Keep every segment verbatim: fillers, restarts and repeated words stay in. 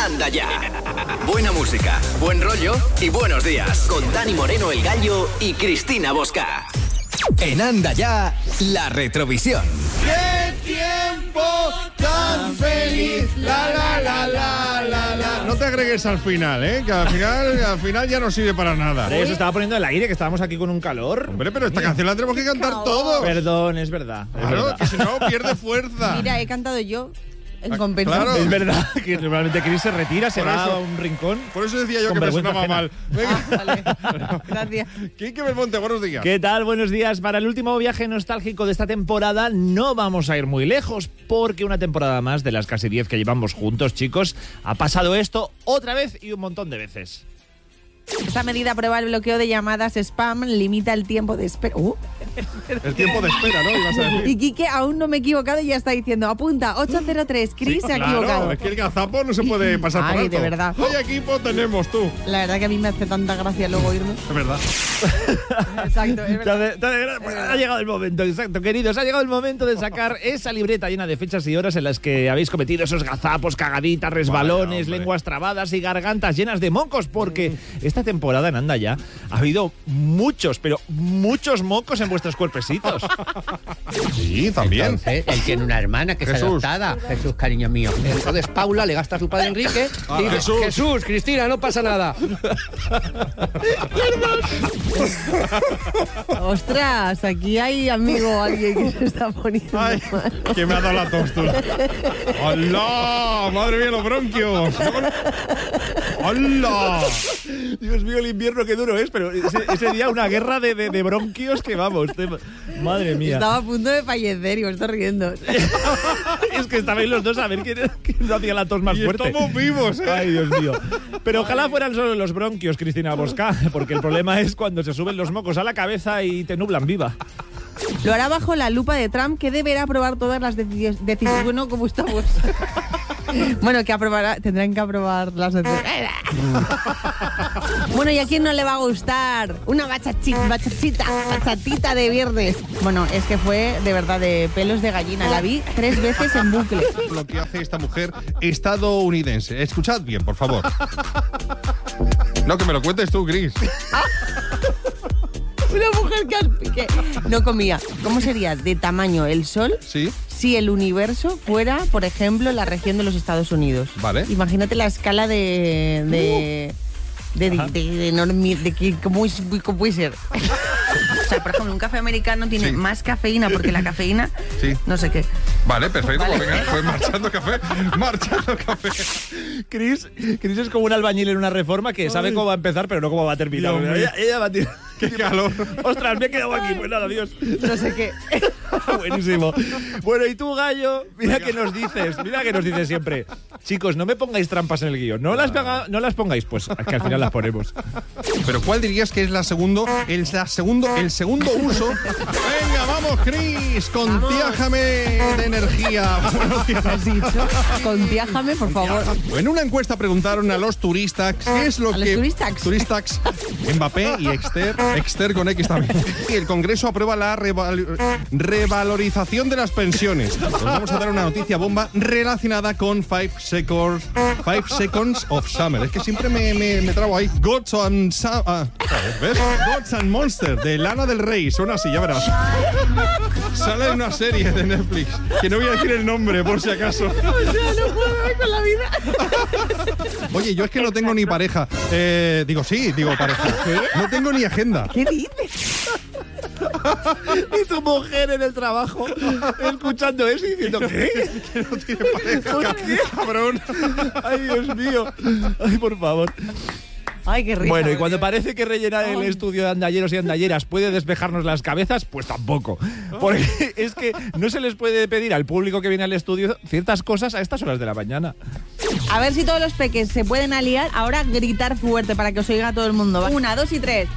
Anda Ya. Buena música, buen rollo y buenos días. Con Dani Moreno, El Gallo y Cristina Bosca. En Anda Ya, la retrovisión. ¡Qué tiempo tan feliz! La, la, la, la, la, la. No te agregues al final, ¿eh? Que al final, al final ya no sirve para nada. Se estaba poniendo el aire, que estábamos aquí con un calor. Hombre, pero esta canción la tenemos que cantar todos. Perdón, es verdad. Es Claro, verdad. que si no pierde fuerza. Mira, he cantado yo en Ah, compensación. claro. Es verdad que normalmente Chris se retira, se Por va eso. a un rincón. Por eso decía yo Con que me vergüenza sonaba ajena. mal. Venga. Ah, vale. Gracias. Quique Belmonte, buenos días. ¿Qué tal? Buenos días. Para el último viaje nostálgico de esta temporada no vamos a ir muy lejos, porque una temporada más de las casi diez que llevamos juntos, chicos, ha pasado esto otra vez y un montón de veces. Esta medida aprueba el bloqueo de llamadas spam, limita el tiempo de espera. Uh. El tiempo de espera, ¿no? Ibas a decir. Y Quique aún no me he equivocado y ya está diciendo, apunta, ocho cero tres, Chris Sí, se ha claro, equivocado. es que el gazapo no se puede pasar por Ay, alto. de verdad. ¿Qué equipo tenemos tú? La verdad que a mí me hace tanta gracia luego oírnos. Es verdad. Exacto, es Te verdad. hace- te hace gra- pues ha llegado el momento, exacto, queridos. Ha llegado el momento de sacar esa libreta llena de fechas y horas en las que habéis cometido esos gazapos, cagaditas, resbalones, hombre. lenguas trabadas y gargantas llenas de mocos, porque esta temporada en Anda Ya ha habido muchos, pero muchos mocos en vuestros cuerpecitos. Sí, también. Entonces, él tiene una hermana que es Jesús. adoptada. Jesús, cariño mío. Entonces Paula le gasta a su padre Enrique. Ah, y dice, Jesús. Jesús, Cristina, no pasa nada. Ostras, aquí hay amigo alguien que se está poniendo Ay, mal. que me ha dado la tostura. ¡Hola! ¡Madre mía, los bronquios! ¡Hola! Dios mío, el invierno qué duro es, pero ese, ese día una guerra de, de- de bronquios que vamos. te- madre mía. Estaba a punto de fallecer y me estoy riendo. Es que estabais los dos a ver quién, quién no hacía la tos más Y fuerte. estamos vivos, ¿eh? Ay, Dios mío. Pero ojalá fueran solo los bronquios, Cristina Bosca, porque el problema es cuando se suben los mocos a la cabeza y te nublan viva. Lo hará bajo la lupa de Trump, que deberá aprobar todas las deci- decisiones. Bueno, ¿cómo estamos? Bueno, que aprobará, tendrán que aprobar las decisiones. Bueno, ¿y a quién no le va a gustar? Una bachachita, bachachita, bachatita de viernes. Bueno, es que fue de verdad de pelos de gallina. La vi tres veces en bucle. Lo que hace esta mujer estadounidense. Escuchad bien, por favor. No, que me lo cuentes tú, Chris. Una mujer que, que no comía. ¿Cómo sería de tamaño el sol Sí. si el universo fuera, por ejemplo, la región de los Estados Unidos? Vale. Imagínate la escala de... de de, de, de, de enorme, de que cómo es- cómo puede ser. O sea, por ejemplo, un café americano tiene Sí. más cafeína porque la cafeína, Sí. no sé qué. Vale, perfecto. Vale. Pues venga, pues marchando café. Marchando café. Chris, Chris es como un albañil en una reforma que sabe cómo va a empezar, pero no cómo va a terminar. Dios mío. Ella, ella va a tirar. Qué calor. Ostras, me he quedado aquí. Pues nada, adiós. No sé qué. Buenísimo. Bueno, y tú, Gallo, mira que nos dices, mira que nos dices siempre. Chicos, no me pongáis trampas en el guión. No las, pega- no las pongáis, pues es que al final las ponemos. Pero ¿cuál dirías que es la segundo, el, la segundo, el segundo uso? Venga, vamos, Chris, contiájame de energía. Buenos días. ¿Has dicho? Contiájame, por favor. En una encuesta preguntaron a los turistas qué es lo ¿A los que turistax? turistax, Mbappé y Exter, Exter con X también. Y el Congreso aprueba la reval- revalorización de las pensiones. Os vamos a dar una noticia bomba relacionada con Five Seconds, Five Seconds of Summer. Es que siempre me, me, me trabo ahí. Gods and Su- ah, ¿ves? Gods and Monsters de Lana del Rey. Suena así, ya verás. Sale en una serie de Netflix que no voy a decir el nombre por si acaso. O sea, no puedo ver con la vida. Oye, yo es que no tengo ni pareja. Eh, digo, sí, digo pareja. No tengo ni agenda. ¿Qué dices? Y tu mujer en el trabajo escuchando eso y diciendo, ¿qué? Que no tiene pareja. ¿Por qué? Cabrón. Ay, Dios mío. Ay, por favor. Ay, qué rico. Bueno, y cuando parece que rellenar el estudio de andalleros y andalleras puede despejarnos las cabezas, pues tampoco. Porque es que no se les puede pedir al público que viene al estudio ciertas cosas a estas horas de la mañana. A ver si todos los peques se pueden aliar. Ahora gritar fuerte para que os oiga todo el mundo. ¿Va? Una, dos y tres.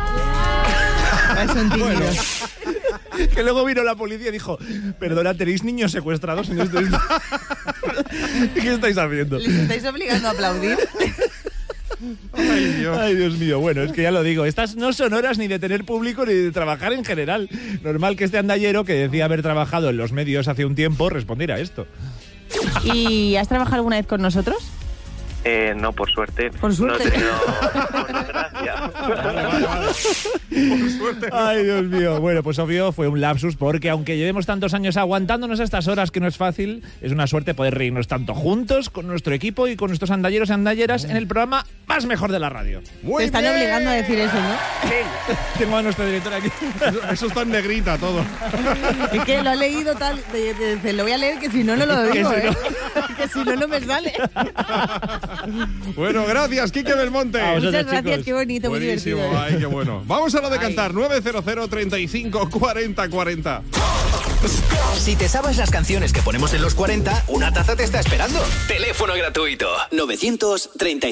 Son tímidos. Que luego vino la policía y dijo, perdona, ¿tenéis niños secuestrados en esto? ¿Qué estáis haciendo? ¿Les estáis obligando a aplaudir? Ay, Dios. Ay, Dios mío, bueno, es que ya lo digo, estas no son horas ni de tener público ni de trabajar en general. Normal que este andallero, que decía haber trabajado en los medios hace un tiempo, respondiera a esto. ¿Y has trabajado alguna vez con nosotros? Eh, no, por suerte. Por suerte. No he tenido, por desgracia. Vale, vale, vale. Por suerte. Ay, Dios mío. Bueno, pues obvio fue un lapsus porque aunque llevemos tantos años aguantándonos a estas horas que no es fácil, es una suerte poder reírnos tanto juntos con nuestro equipo y con nuestros andalleros y andalleras en el programa más mejor de la radio. Muy Te están bien. obligando a decir eso, ¿no? Tengo a nuestro director aquí. Eso, eso está en negrita todo. Es que lo ha leído tal, de- de- de- lo voy a leer que si no, no lo digo, ¿eh? Que si no, no me sale. Bueno, gracias, Quique Belmonte. A vosotros, Muchas gracias, chicos. qué bonito, muy Buenísimo, divertido. ay, qué bueno. Vamos a lo de Ay. cantar. nueve cero cero, treinta y cinco, cuarenta, cuarenta. Si te sabes las canciones que ponemos en los cuarenta, una taza te está esperando. Teléfono gratuito. novecientos treinta